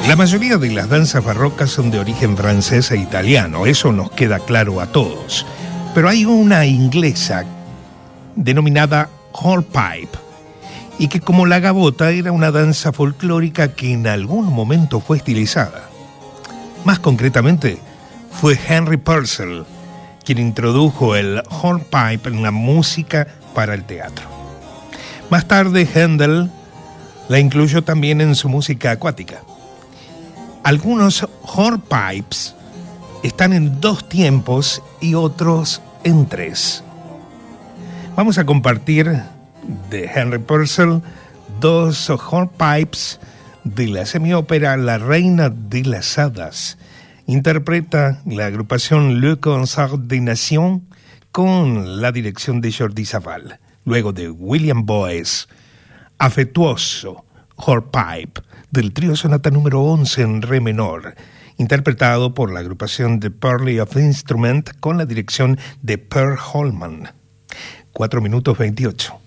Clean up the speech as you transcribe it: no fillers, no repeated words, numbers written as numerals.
La mayoría de las danzas barrocas son de origen francés e italiano, eso nos queda claro a todos. Pero hay una inglesa denominada hornpipe, y que como la gavota era una danza folclórica que en algún momento fue estilizada. Más concretamente, fue Henry Purcell quien introdujo el hornpipe en la música para el teatro. Más tarde, Händel la incluyó también en su música acuática. Algunos hornpipes están en 2 tiempos y otros en 3. Vamos a compartir de Henry Purcell 2 hornpipes de la semiópera La Reina de las Hadas. Interpreta la agrupación Le Concert des Nations con la dirección de Jordi Savall. Luego de William Boyce, afectuoso hornpipe del trío sonata número 11 en re menor, interpretado por la agrupación The Pearly of Instrument con la dirección de Per Holman. 4 minutos 28.